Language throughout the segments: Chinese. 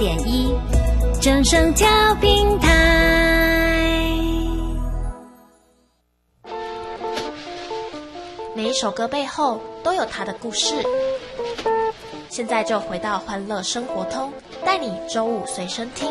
104.1正声调频台。 每一首歌背后都有它的故事。现在就回到欢乐生活通，带你周五随身听。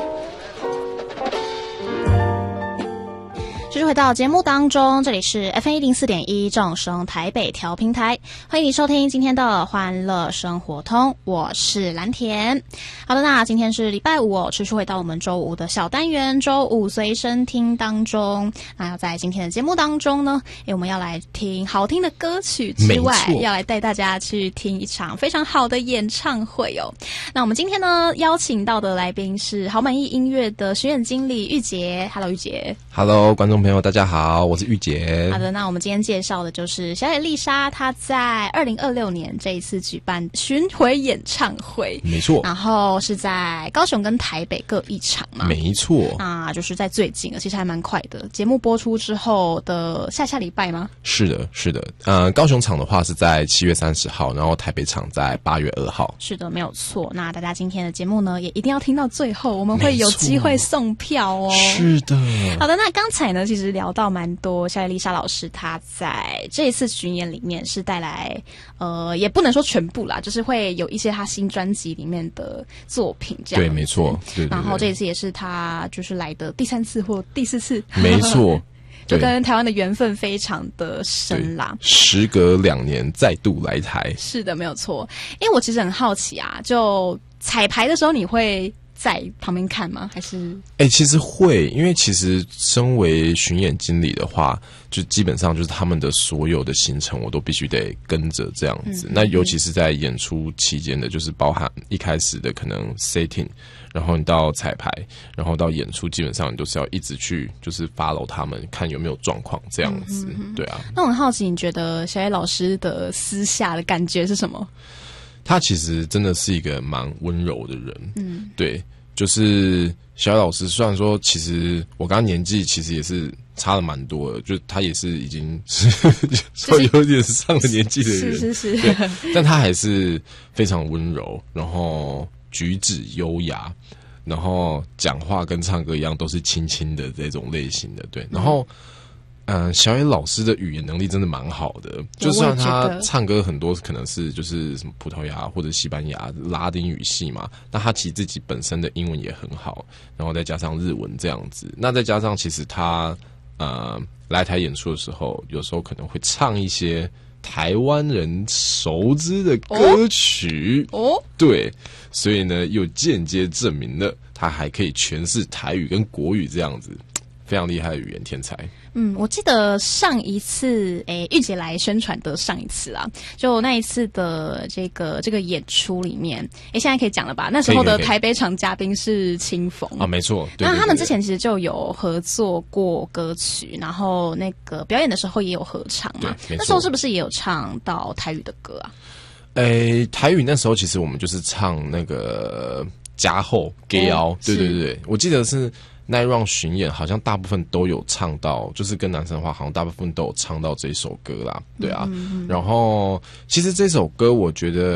继续回到节目当中，这里是 FM104.1正声台北调频台，欢迎你收听今天的欢乐生活通，我是蓝田。好的，那今天是礼拜五哦，持续回到我们周五的小单元周五随身听当中。那要在今天的节目当中呢，我们要来听好听的歌曲之外，要来带大家去听一场非常好的演唱会哦。那我们今天呢邀请到的来宾是好满意音乐的巡演经理玉洁。 Hello 玉洁。 Hello 观众朋友大家好，我是玉洁。 好的，那我们今天介绍的就是小野丽莎，她在2026年这一次举办巡回演唱会。 没错， 然后是在高雄跟台北各一场嘛。 没错， 那就是在最近的，其实还蛮快的，节目播出之后的下礼拜吗？ 是的是的，高雄场的话是在7月30号，然后台北场在8月2号。 是的，没有错。那大家今天的节目呢也一定要听到最后，我们会有机会送票哦。 是的。 好的，那刚才呢其实聊到蛮多小野丽莎老师她在这一次巡演里面是带来也不能说全部啦，就是会有一些她新专辑里面的作品这样。 对，没错。对， 然后这一次也是她就是来的第3次或第4次。 没错。 就跟台湾的缘分非常的深啦， 时隔2年再度来台。 是的，没有错。因为我其实很好奇啊，就彩排的时候你会在旁边看吗？还是其实会，因为其实身为巡演经理的话，就基本上就是他们的所有的行程我都必须得跟着这样子。那尤其是在演出期间的，就是包含一开始的可能 setting， 然后你到彩排，然后到演出，基本上你都是要一直去就是 follow 他们，看有没有状况这样子。对啊。 那我很好奇，你觉得小野老师的私下的感觉是什么？ 他其实真的是一个蛮温柔的人。对，就是小野老师，虽然说其实我跟他年纪其实也是差了蛮多的，就他也是已经是有点上了年纪的人。是。对，但他还是非常温柔，然后举止优雅，然后讲话跟唱歌一样都是轻轻的这种类型的。对，然后小野老师的语言能力真的蛮好的，就算他唱歌很多可能是就是什么葡萄牙或者西班牙拉丁语系嘛，那他其实自己本身的英文也很好，然后再加上日文这样子，那再加上其实他来台演出的时候，有时候可能会唱一些台湾人熟知的歌曲对，所以呢又间接证明了他还可以诠释台语跟国语这样子，非常厉害的语言天才。 我记得上一次玉洁来宣传的上一次啦，就那一次的这个演出里面，现在可以讲了吧？那时候的台北场嘉宾是清风啊，没错。对， 那他们之前其实就有合作过歌曲，然后那个表演的时候也有合唱嘛。那时候是不是也有唱到台语的歌啊？ 台语那时候其实我们就是唱那个加厚 gay 凹，对，我记得是那一 round 巡演好像大部分都有唱到，就是跟男生的话好像大部分都有唱到这首歌啦。对啊。然后其实这首歌我觉得